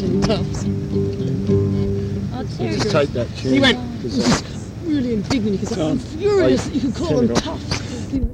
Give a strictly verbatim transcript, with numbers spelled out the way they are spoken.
tin tufts. Oh, Just Terry. take that tune. He went, Because, uh, really indignant because I'm furious that you can call them tufts.